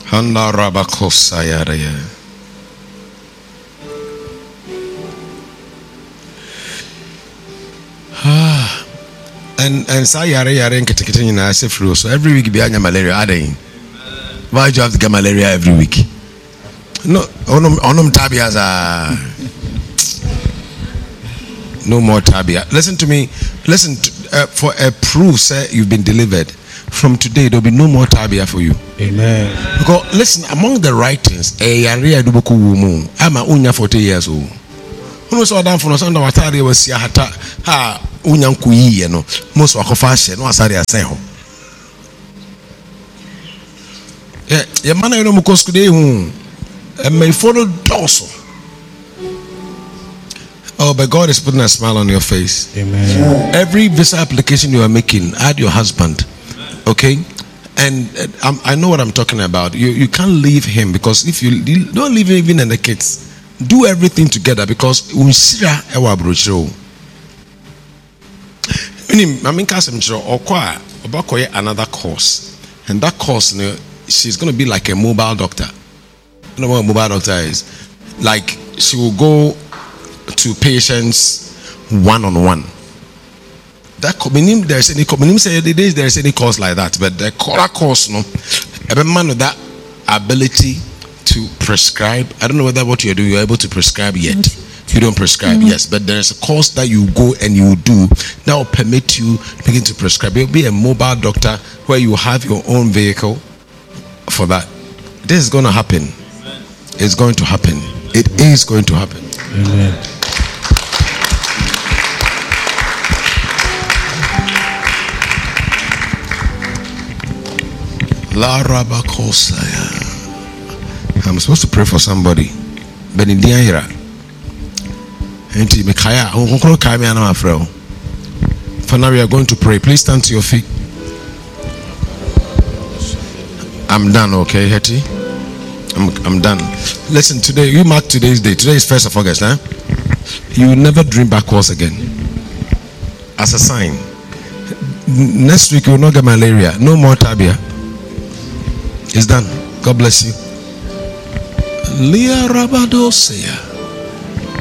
Handa Rabakosayaraya. And say yare and ketekete na say flu. So every week be anya malaria adding. Why do you have to get malaria every week? No, onum tabias are no more tabia. Listen to me. Listen for a proof say you've been delivered. From today there'll be no more tabia for you. Amen. Because listen, among the writings, yare aduboku wumu. I'm unya 40 years old. Who knows what I'm for? No, what I was here ha unyanku yi no. Most wakofa no asari asen. Yeah, man, I know Mukoskude who may follow also. Oh, but God is putting a smile on your face. Amen. Every visa application you are making, add your husband. Okay? And I know what I'm talking about. You can't leave him, because if you don't leave him even and the kids, do everything together, because unsira ewa brochiro. I mean, another course, and that course, she's going to be like a mobile doctor. You know what a mobile doctor is? Like, she will go to patients one-on-one. That communism, there's any communism say there's any course like that, but the core course, no, every man with that ability to prescribe. I don't know whether what you're doing you're able to prescribe yet. You don't prescribe, yes, but there's a course that you go and you do that will permit you begin to prescribe. You'll be a mobile doctor where you have your own vehicle for that. This is going to happen. It's going to happen. It is going to happen. Amen. La Rabakosaya. I'm supposed to pray for somebody. Benidianira. For now we are going to pray. Please stand to your feet. I'm done, okay, Hetty? I'm done. Listen, today, you mark today's day. Today is 1st of August, huh? You will never dream backwards again. As a sign. Next week you will not get malaria. No more tabia. It's done. God bless you. Leah Rabadoseya.